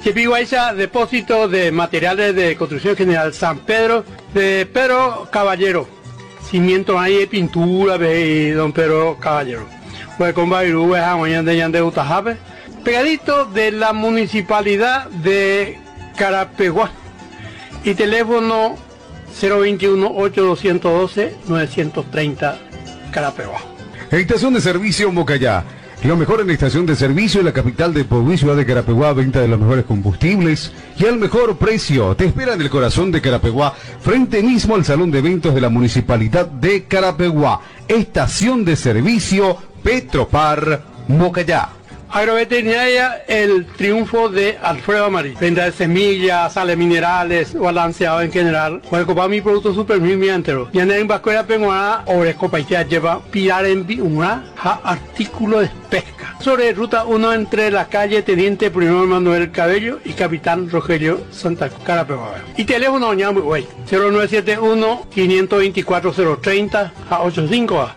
Chepiguaysa, depósito de materiales de construcción general San Pedro, de Pedro Caballero. Cimiento ahí de pintura de don Pedro Caballero. Pegadito de la municipalidad de Carapeguá. Y teléfono 021-8212-930 Carapeguá. Estación de servicio Mocayá. Lo mejor en la estación de servicio en la capital de Puebla, ciudad de Carapeguá, venta de los mejores combustibles y al mejor precio. Te espera en el corazón de Carapeguá, frente mismo al salón de eventos de la municipalidad de Carapeguá. Estación de servicio Petropar Mocayá. Agroveterinaria El Triunfo de Alfredo Amarillo. Venta de semillas, sales minerales, balanceado en general. Puede comprar mi producto super mi entero. Y en Vascuera Penguana, Oresco Paitea lleva pilar en una artículo de pesca. Sobre ruta 1 entre la calle Teniente Primero Manuel Cabello y Capitán Rogelio Santa Carapeguá. Y teléfono ñamu, güey. 0971-524-030 a 85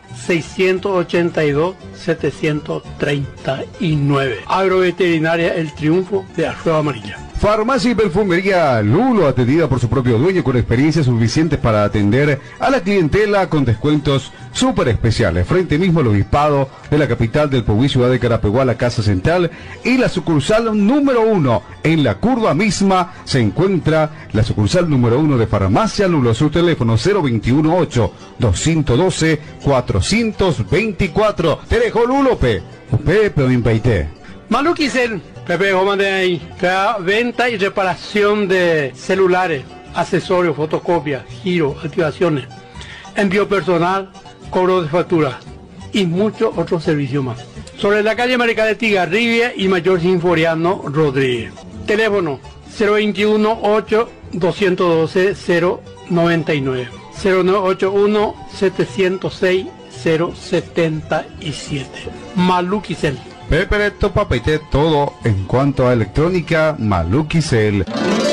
682-739. Agroveterinaria El Triunfo de Alfredo Amarilla. Farmacia y perfumería Lulo, atendida por su propio dueño con experiencias suficientes para atender a la clientela con descuentos súper especiales. Frente mismo al obispado de la capital del Puebla, ciudad de Carapeguá, la casa central y la sucursal número 1. En la curva misma se encuentra la sucursal número 1 de Farmacia Lulo. Su teléfono 021-8-212-424. Te dejo Lulo, Pepe Impeite. Maluquicel, Pepe Goma de ahí, venta y reparación de celulares, accesorios, fotocopias, giro, activaciones, envío personal, cobro de factura y muchos otros servicios más. Sobre la calle Marica de Tigarribia y Mayor Sinforiano Rodríguez. Teléfono 021-8-212-099, 0981-706-077. Maluquicel. Pepe Papeite, todo en cuanto a electrónica Maluquicel.